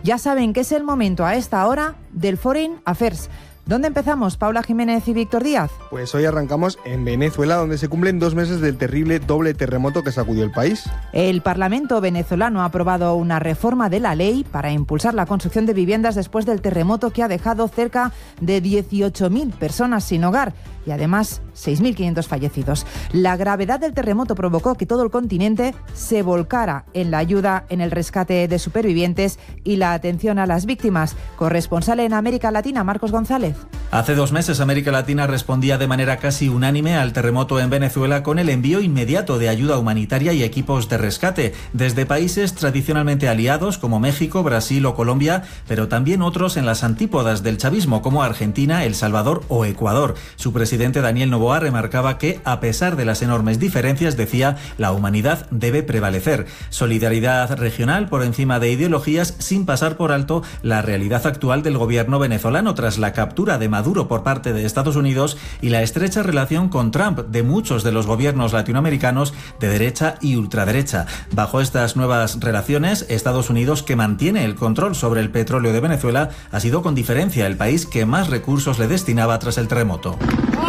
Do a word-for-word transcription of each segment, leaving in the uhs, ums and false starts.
Ya saben que es el momento a esta hora del Foreign Affairs. ¿Dónde empezamos, Paula Jiménez y Víctor Díaz? Pues hoy arrancamos en Venezuela, donde se cumplen dos meses del terrible doble terremoto que sacudió el país. El Parlamento venezolano ha aprobado una reforma de la ley para impulsar la construcción de viviendas después del terremoto que ha dejado cerca de dieciocho mil personas sin hogar y además seis mil quinientos fallecidos. La gravedad del terremoto provocó que todo el continente se volcara en la ayuda en el rescate de supervivientes y la atención a las víctimas. Corresponsal en América Latina, Marcos González. Hace dos meses América Latina respondía de manera casi unánime al terremoto en Venezuela con el envío inmediato de ayuda humanitaria y equipos de rescate desde países tradicionalmente aliados como México, Brasil o Colombia, pero también otros en las antípodas del chavismo como Argentina, El Salvador o Ecuador. Su presidente Daniel Noboa remarcaba que, a pesar de las enormes diferencias, decía, la humanidad debe prevalecer. Solidaridad regional por encima de ideologías, sin pasar por alto la realidad actual del gobierno venezolano tras la captura de Maduro por parte de Estados Unidos y la estrecha relación con Trump de muchos de los gobiernos latinoamericanos de derecha y ultraderecha. Bajo estas nuevas relaciones, Estados Unidos, que mantiene el control sobre el petróleo de Venezuela, ha sido con diferencia el país que más recursos le destinaba tras el terremoto.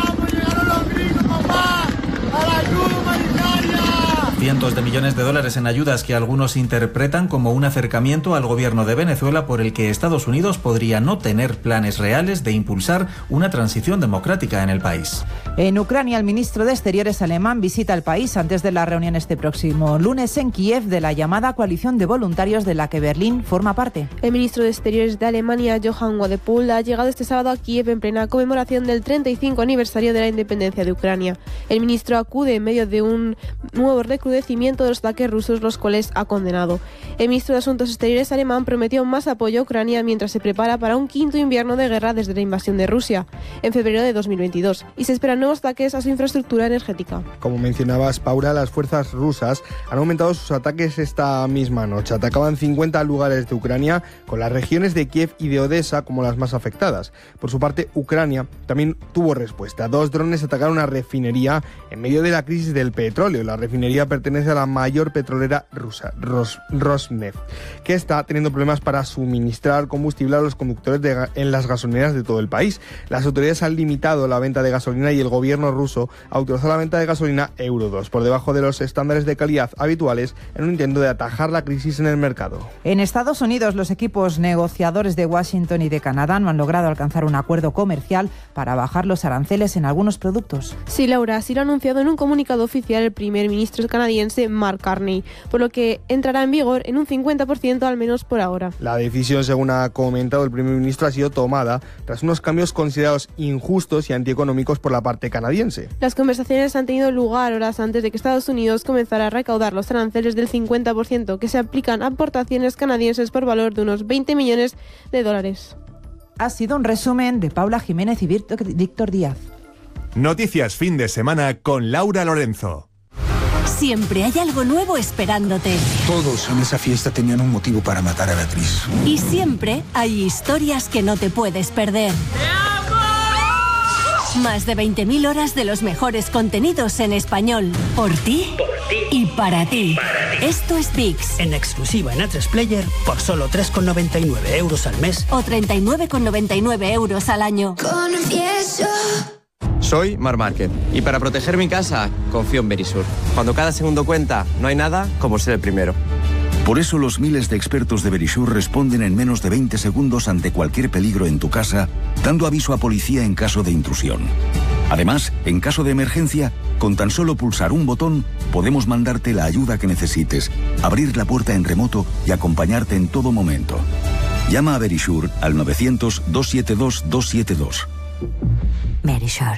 Cientos de millones de dólares en ayudas que algunos interpretan como un acercamiento al gobierno de Venezuela por el que Estados Unidos podría no tener planes reales de impulsar una transición democrática en el país. En Ucrania, el ministro de Exteriores alemán visita el país antes de la reunión este próximo lunes en Kiev de la llamada coalición de voluntarios de la que Berlín forma parte. El ministro de Exteriores de Alemania, Johann Wadepool, ha llegado este sábado a Kiev en plena conmemoración del treinta y cinco aniversario de la independencia de Ucrania. El ministro acude en medio de un nuevo recrudecimiento de los ataques rusos, los cuales ha condenado. El ministro de Asuntos Exteriores alemán prometió más apoyo a Ucrania mientras se prepara para un quinto invierno de guerra desde la invasión de Rusia, en febrero de dos mil veintidós, y se esperan nuevos ataques a su infraestructura energética. Como mencionabas, Paula, las fuerzas rusas han aumentado sus ataques esta misma noche. Atacaban cincuenta lugares de Ucrania, con las regiones de Kiev y de Odessa como las más afectadas. Por su parte, Ucrania también tuvo respuesta. Dos drones atacaron una refinería en medio de la crisis del petróleo. La refinería pertenece a la mayor petrolera rusa, Ros, Rosneft, que está teniendo problemas para suministrar combustible a los conductores de, en las gasolineras de todo el país. Las autoridades han limitado la venta de gasolina y el gobierno ruso ha autorizado la venta de gasolina Euro dos, por debajo de los estándares de calidad habituales, en un intento de atajar la crisis en el mercado. En Estados Unidos, los equipos negociadores de Washington y de Canadá no han logrado alcanzar un acuerdo comercial para bajar los aranceles en algunos productos. Sí, Laura, así lo ha anunciado en un comunicado oficial el primer ministro canadiense Mark Carney, por lo que entrará en vigor en un cincuenta por ciento al menos por ahora. La decisión, según ha comentado el primer ministro, ha sido tomada tras unos cambios considerados injustos y antieconómicos por la parte canadiense. Las conversaciones han tenido lugar horas antes de que Estados Unidos comenzara a recaudar los aranceles del cincuenta por ciento que se aplican a aportaciones canadienses por valor de unos veinte millones de dólares. Ha sido un resumen de Paula Jiménez y Víctor Díaz. Noticias fin de semana con Laura Lorenzo. Siempre hay algo nuevo esperándote. Todos en esa fiesta tenían un motivo para matar a Beatriz. Y siempre hay historias que no te puedes perder. ¡Te amo! Más de veinte mil horas de los mejores contenidos en español. Por ti, por ti y para ti. para ti. Esto es VIX. En exclusiva en A tres Player por solo tres con noventa y nueve euros al mes. O treinta y nueve con noventa y nueve euros al año. Confieso. Soy Marc Márquez y para proteger mi casa confío en Verisur. Cuando cada segundo cuenta, no hay nada como ser el primero. Por eso los miles de expertos de Verisur responden en menos de veinte segundos ante cualquier peligro en tu casa, dando aviso a policía en caso de intrusión. Además, en caso de emergencia, con tan solo pulsar un botón, podemos mandarte la ayuda que necesites, abrir la puerta en remoto y acompañarte en todo momento. Llama a Verisur al novecientos, doscientos setenta y dos, doscientos setenta y dos. Verisur.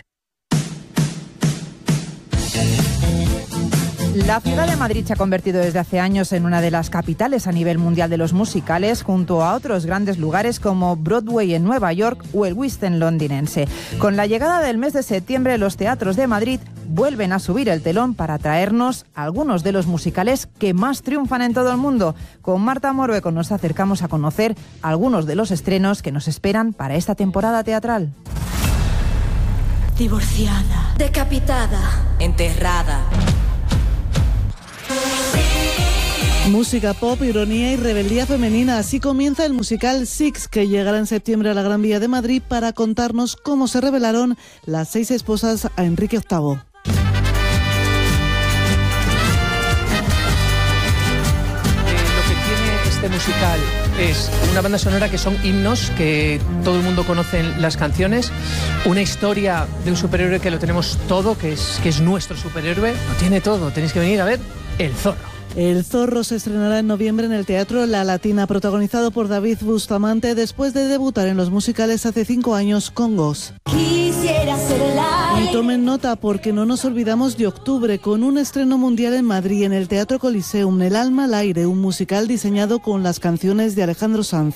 La ciudad de Madrid se ha convertido desde hace años en una de las capitales a nivel mundial de los musicales, junto a otros grandes lugares como Broadway en Nueva York o el West End londinense. Con la llegada del mes de septiembre, los teatros de Madrid vuelven a subir el telón para traernos algunos de los musicales que más triunfan en todo el mundo. Con Marta Morueco nos acercamos a conocer algunos de los estrenos que nos esperan para esta temporada teatral. Divorciada, decapitada, enterrada. Música pop, ironía y rebeldía femenina. Así comienza el musical Six, que llegará en septiembre a la Gran Vía de Madrid para contarnos cómo se rebelaron las seis esposas a Enrique octavo. Este musical es una banda sonora que son himnos, que todo el mundo conoce las canciones, una historia de un superhéroe que lo tenemos todo, que es, que es nuestro superhéroe, lo tiene todo, tenéis que venir a ver El Zorro. El Zorro se estrenará en noviembre en el Teatro La Latina, protagonizado por David Bustamante, después de debutar en los musicales hace cinco años con Ghost. Quisiera ser el aire. Y tomen nota porque no nos olvidamos de octubre, con un estreno mundial en Madrid, en el Teatro Coliseum, El alma al aire, un musical diseñado con las canciones de Alejandro Sanz.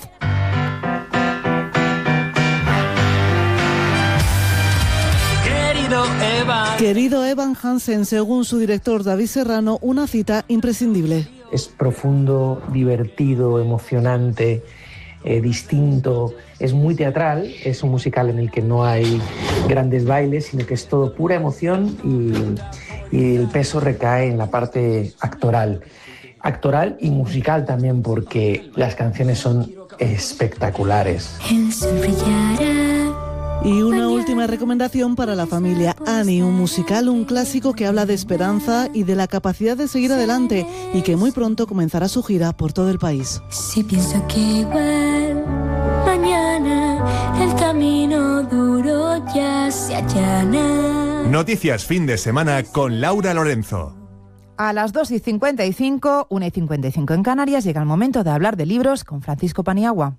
Evan. Querido Evan Hansen, según su director David Serrano, una cita imprescindible. Es profundo, divertido, emocionante, eh, distinto, es muy teatral, es un musical en el que no hay grandes bailes, sino que es todo pura emoción y, y el peso recae en la parte actoral. Actoral y musical también, porque las canciones son espectaculares. El sol brillará. Y una última recomendación para la familia, Annie, un musical, un clásico que habla de esperanza y de la capacidad de seguir adelante y que muy pronto comenzará su gira por todo el país. Si pienso que igual mañana el camino duro ya se allana. Noticias fin de semana con Laura Lorenzo. A las dos y cincuenta y cinco, una y cincuenta y cinco en Canarias, llega el momento de hablar de libros con Francisco Paniagua.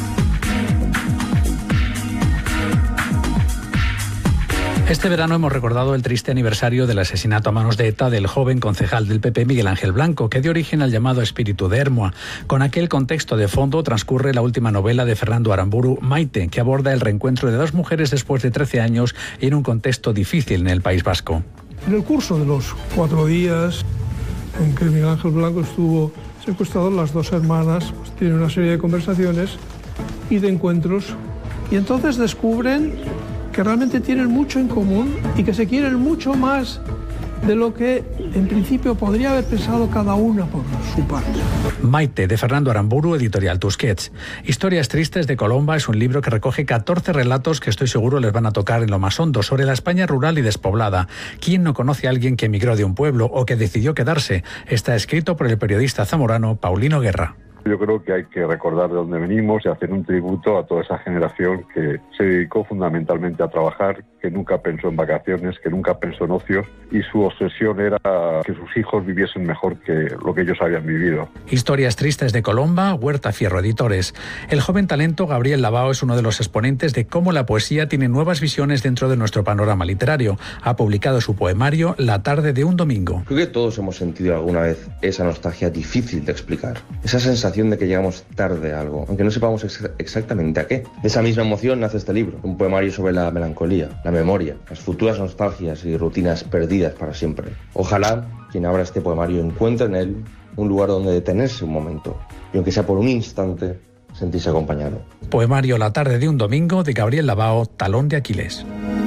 Este verano hemos recordado el triste aniversario del asesinato a manos de ETA del joven concejal del P P Miguel Ángel Blanco, que dio origen al llamado espíritu de Hermoa. Con aquel contexto de fondo transcurre la última novela de Fernando Aramburu, Maite, que aborda el reencuentro de dos mujeres después de trece años y en un contexto difícil en el País Vasco. En el curso de los cuatro días en que Miguel Ángel Blanco estuvo secuestrado, las dos hermanas pues, tienen una serie de conversaciones y de encuentros, y entonces descubren que realmente tienen mucho en común y que se quieren mucho más de lo que en principio podría haber pensado cada una por su parte. Maite, de Fernando Aramburu, editorial Tusquets. Historias tristes de Colomba es un libro que recoge catorce relatos que estoy seguro les van a tocar en lo más hondo sobre la España rural y despoblada. ¿Quién no conoce a alguien que emigró de un pueblo o que decidió quedarse? Está escrito por el periodista zamorano Paulino Guerra. Yo creo que hay que recordar de dónde venimos y hacer un tributo a toda esa generación que se dedicó fundamentalmente a trabajar, que nunca pensó en vacaciones, que nunca pensó en ocios, y su obsesión era que sus hijos viviesen mejor que lo que ellos habían vivido. Historias tristes de Colomba, Huerta Fierro Editores. El joven talento Gabriel Lavao es uno de los exponentes de cómo la poesía tiene nuevas visiones dentro de nuestro panorama literario. Ha publicado su poemario La tarde de un domingo. Creo que todos hemos sentido alguna vez esa nostalgia difícil de explicar, esa sensación de que llegamos tarde a algo, aunque no sepamos ex- exactamente a qué. De esa misma emoción nace este libro, un poemario sobre la melancolía, la memoria, las futuras nostalgias y rutinas perdidas para siempre. Ojalá quien abra este poemario encuentre en él un lugar donde detenerse un momento, y aunque sea por un instante, sentirse acompañado. Poemario La tarde de un domingo de Gabriel Lavao, Talón de Aquiles.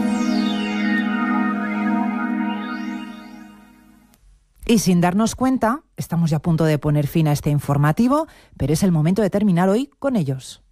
Y sin darnos cuenta, estamos ya a punto de poner fin a este informativo, pero es el momento de terminar hoy con ellos.